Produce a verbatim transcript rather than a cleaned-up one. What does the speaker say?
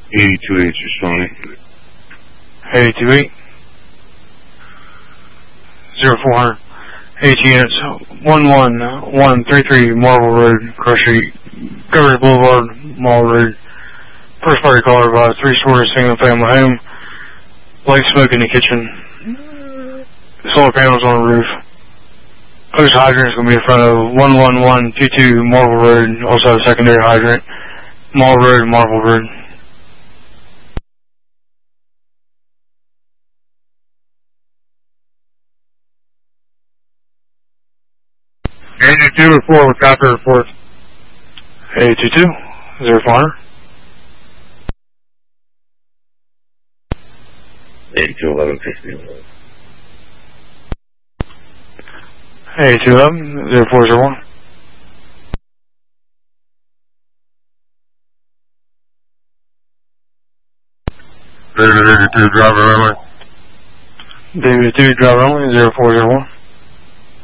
eighty-two H responding. eighty-two eight. zero four hundred. H units, one one one three three Marble Road, Crush Street, Governors Boulevard, Mall Road. First party caller by three story single family home. Light smoke in the kitchen. Solar panels on the roof. Post hydrant is going to be in front of one one one two two Marble Road, also a secondary hydrant. Mall Road, Marble Road. eighty-two report with copy report. eighty-two, zero four hundred. eighty-two eleven fifty. eighty-two eleven, zero four zero one. David eighty-two driver only. David two driver only, zero four zero one.